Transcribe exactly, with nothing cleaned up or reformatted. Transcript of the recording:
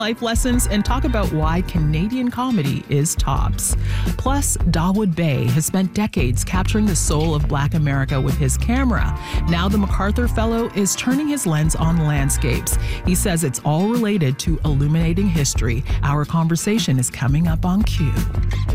life lessons, and talk about why Canadian comedy is tops. Plus, Dawood Bey has spent decades capturing the soul of Black America with his camera. Now the MacArthur Fellow is turning his lens on landscapes. He says it's all related to illuminating history. Our conversation is coming up on Q.